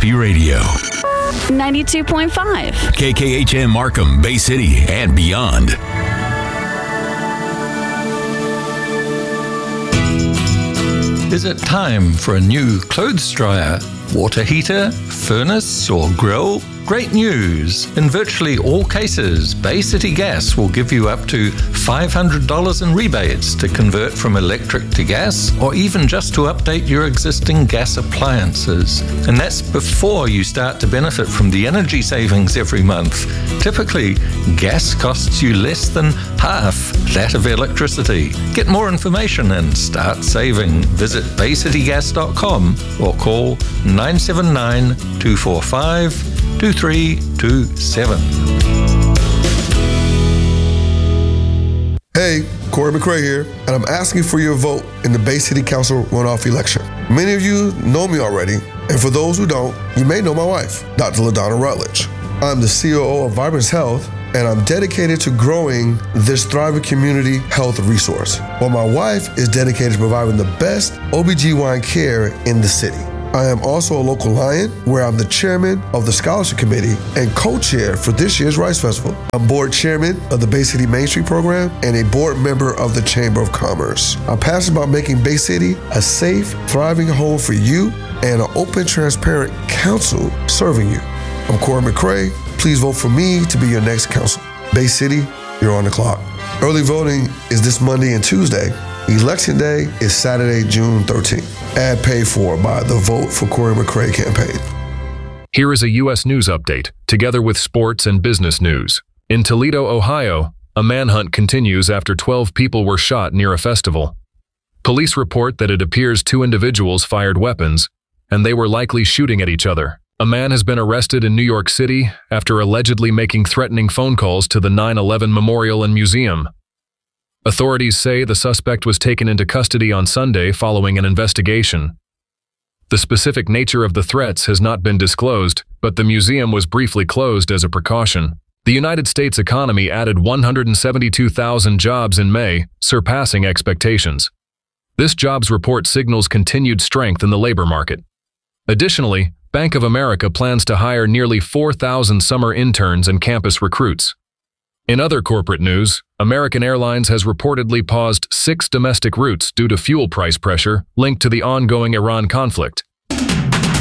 Happy Radio. 92.5. KKHM Markham, Bay City, and beyond. Is it time for a new clothes dryer, water heater, furnace, or grill? Great news! In virtually all cases, Bay City Gas will give you up to $500 in rebates to convert from electric to gas, or even just to update your existing gas appliances. And that's before you start to benefit from the energy savings every month. Typically, gas costs you less than half that of electricity. Get more information and start saving. Visit baycitygas.com or call 979-245-2327. Hey, Corey McRae here, and I'm asking for your vote in the Bay City Council runoff election. Many of you know me already, and for those who don't, you may know my wife, Dr. LaDonna Rutledge. I'm the COO of Vibrance Health, and I'm dedicated to growing this thriving community health resource, while my wife is dedicated to providing the best OBGYN care in the city. I am also a local Lion, where I'm the chairman of the Scholarship Committee and co-chair for this year's Rice Festival. I'm board chairman of the Bay City Main Street program and a board member of the Chamber of Commerce. I'm passionate about making Bay City a safe, thriving home for you and an open, transparent council serving you. I'm Corey McRae. Please vote for me to be your next council. Bay City, you're on the clock. Early voting is this Monday and Tuesday. Election Day is Saturday, June 13th. Ad paid for by the Vote for Corey McRae campaign. Here is a U.S. news update, together with sports and business news. In Toledo, Ohio, a manhunt continues after 12 people were shot near a festival. Police report that it appears 2 individuals fired weapons, and they were likely shooting at each other. A man has been arrested in New York City after allegedly making threatening phone calls to the 9/11 Memorial and Museum. Authorities say the suspect was taken into custody on Sunday following an investigation. The specific nature of the threats has not been disclosed, but the museum was briefly closed as a precaution. The United States economy added 172,000 jobs in May, surpassing expectations. This jobs report signals continued strength in the labor market. Additionally, Bank of America plans to hire nearly 4,000 summer interns and campus recruits. In other corporate news, American Airlines has reportedly paused 6 domestic routes due to fuel price pressure linked to the ongoing Iran conflict.